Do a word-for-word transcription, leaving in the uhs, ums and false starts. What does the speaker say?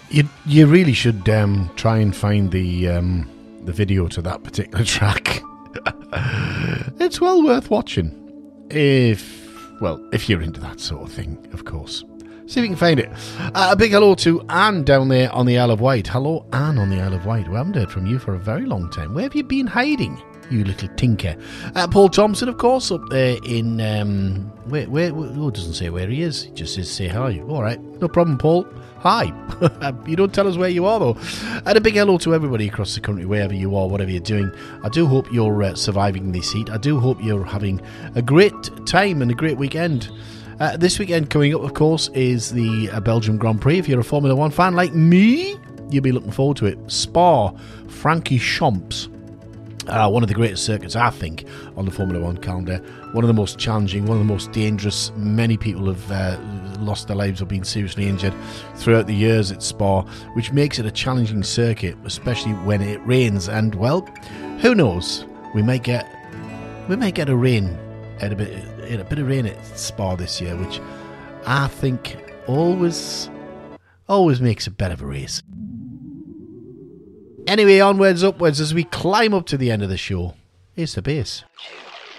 You you really should um, try and find the um, the video to that particular track. It's well worth watching. If, well, if you're into that sort of thing, of course. See if you can find it. Uh, a big hello to Anne down there on the Isle of Wight. Hello, Anne on the Isle of Wight. We haven't heard from you for a very long time. Where have you been hiding, you little tinker? Uh, Paul Thompson, of course, up there in... Um, where, where, oh, it doesn't say where he is. It just says say hi. All right, no problem, Paul. Hi. You don't tell us where you are, though. And a big hello to everybody across the country, wherever you are, whatever you're doing. I do hope you're uh, surviving this heat. I do hope you're having a great time and a great weekend. Uh, this weekend coming up, of course, is the uh, Belgium Grand Prix. If you're a Formula One fan like me, you'll be looking forward to it. Spa, Francorchamps. Uh, one of the greatest circuits, I think, on the Formula One calendar. One of the most challenging, one of the most dangerous. Many people have uh, lost their lives or been seriously injured throughout the years at Spa, which makes it a challenging circuit, especially when it rains. And, well, who knows? We might get we might get a rain, at a bit, a bit of rain at Spa this year, which I think always, always makes a better of a race. Anyway, onwards, upwards, as we climb up to the end of the show. Here's the bass.